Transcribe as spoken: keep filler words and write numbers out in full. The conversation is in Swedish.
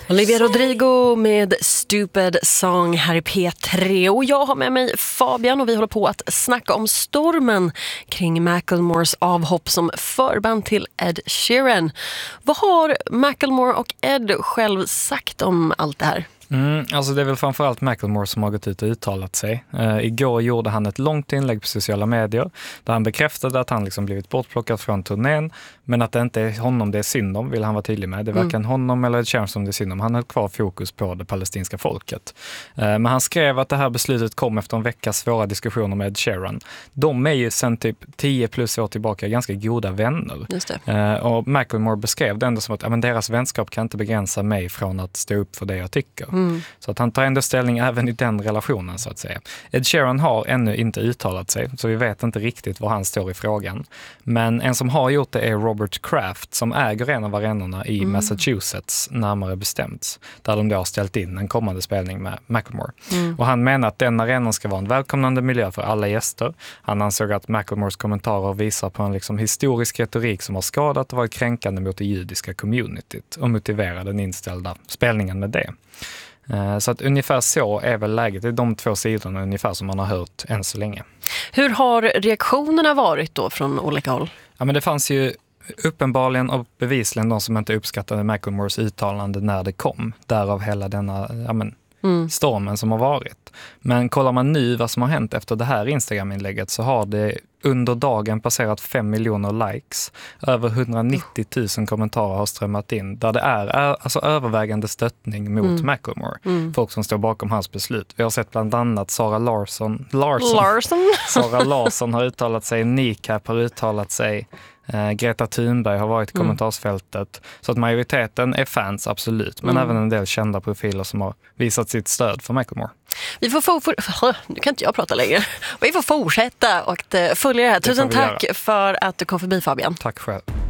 Olivia Rodrigo med Stupid Song här i P tre. Och jag har med mig Fabian och vi håller på att snacka om stormen kring Macklemores avhopp som förband till Ed Sheeran. Vad har Macklemore och Ed själv sagt om allt det här? Mm, alltså det är väl framförallt Macklemore som har gått ut och uttalat sig. Uh, igår gjorde han ett långt inlägg på sociala medier där han bekräftade att han liksom blivit bortplockad från turnén, men att det inte är honom det är synd om, vill han vara tydlig med. Det är varken mm. honom eller Ed Sheeran som det är synd om. Han har kvar fokus på det palestinska folket. Uh, men han skrev att det här beslutet kom efter en veckas svåra diskussioner med Ed Sheeran. De är ju sedan typ tio plus år tillbaka ganska goda vänner. Just det. Uh, och Macklemore beskrev det ändå som att ja, men deras vänskap kan inte begränsa mig från att stå upp för det jag tycker. Mm. Så att han tar ändå ställning även i den relationen så att säga. Ed Sheeran har ännu inte uttalat sig, så vi vet inte riktigt var han står i frågan. Men en som har gjort det är Robert Kraft som äger en av arenorna i mm. Massachusetts, närmare bestämt. Där de då har ställt in en kommande spelning med Macklemore. Mm. Och han menar att den arenan ska vara en välkomnande miljö för alla gäster. Han ansåg att Macklemores kommentarer visar på en liksom historisk retorik som har skadat och varit kränkande mot det judiska communityt och motiverar den inställda spelningen med det. Så att ungefär så är väl läget. Det är de två sidorna ungefär som man har hört än så länge. Hur har reaktionerna varit då från olika håll? Ja, men det fanns ju uppenbarligen och bevisligen de som inte uppskattade Macklemores uttalande när det kom. Därav hela denna ja, men, mm. stormen som har varit. Men kollar man nu vad som har hänt efter det här Instagram-inlägget så har det under dagen passerat fem miljoner likes. Över hundranittio tusen kommentarer har strömmat in där det är alltså övervägande stöttning mot mm. Macklemore. Mm. Folk som står bakom hans beslut. Vi har sett bland annat Sara Larsson. Larsson. Larsson. Sara Larsson har uttalat sig. Kneecap har uttalat sig. Uh, Greta Thunberg har varit i kommentarsfältet. Mm. Så att majoriteten är fans, absolut. Men mm. även en del kända profiler som har visat sitt stöd för Macklemore. Vi får for, for, nu kan inte jag prata längre. Vi får fortsätta och följa det här. Tusen tack för att du kom förbi, Fabian. Tack själv.